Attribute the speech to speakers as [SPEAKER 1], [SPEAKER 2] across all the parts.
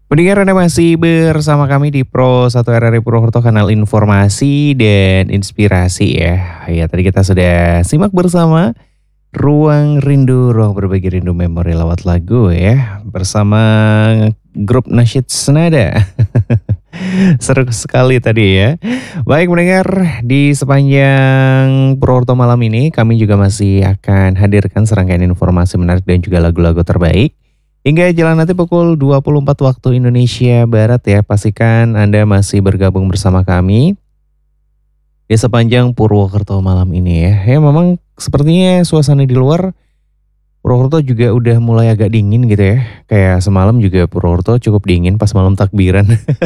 [SPEAKER 1] Pendengar Anda masih bersama kami di Pro 1 RRI Purwokerto, kanal informasi dan inspirasi ya. Ya tadi kita sudah simak bersama Ruang Rindu, Ruang Berbagi Rindu Memori lewat lagu ya. Bersama grup Nasyid Senada. Seru sekali tadi ya. Baik pendengar, di sepanjang Purwokerto malam ini kami juga masih akan hadirkan serangkaian informasi menarik dan juga lagu-lagu terbaik. Hingga jalan nanti pukul 24 waktu Indonesia Barat ya. Pastikan Anda masih bergabung bersama kami di sepanjang Purwokerto malam ini ya. Ya memang sepertinya suasana di luar Purwokerto juga udah mulai agak dingin gitu ya. Kayak semalam juga Purwokerto cukup dingin pas malam takbiran.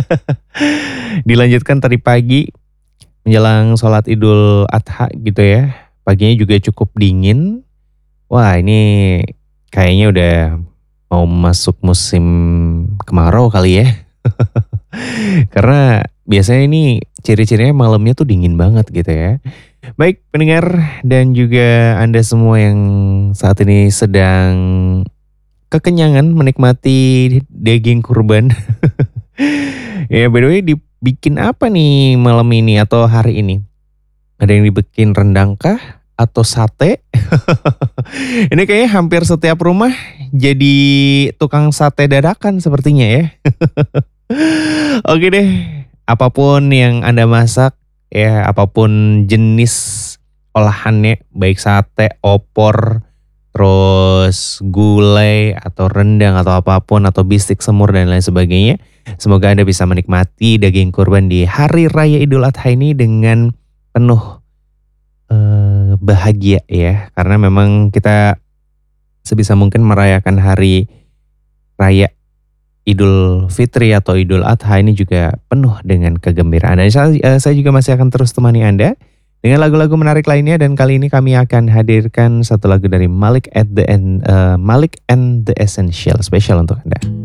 [SPEAKER 1] Dilanjutkan tadi pagi menjelang sholat Idul Adha gitu ya. Paginya juga cukup dingin. Wah ini kayaknya udah mau masuk musim kemarau kali ya. Karena biasanya ini ciri-cirinya malamnya tuh dingin banget gitu ya. Baik pendengar dan juga Anda semua yang saat ini sedang kekenyangan menikmati daging kurban. Ya by the way dibikin apa nih malam ini atau hari ini? Ada yang dibikin rendang kah? Atau sate? Ini kayaknya hampir setiap rumah jadi tukang sate dadakan sepertinya ya. Oke deh, apapun yang Anda masak ya, apapun jenis olahannya, baik sate, opor, terus gulai atau rendang atau apapun atau bistik semur dan lain sebagainya. Semoga Anda bisa menikmati daging kurban di Hari Raya Idul Adha ini dengan penuh bahagia ya. Karena memang kita sebisa mungkin merayakan hari raya Idul Fitri atau Idul Adha ini juga penuh dengan kegembiraan. Dan saya juga masih akan terus temani Anda dengan lagu-lagu menarik lainnya, dan kali ini kami akan hadirkan satu lagu dari Malik and the Essential spesial untuk Anda.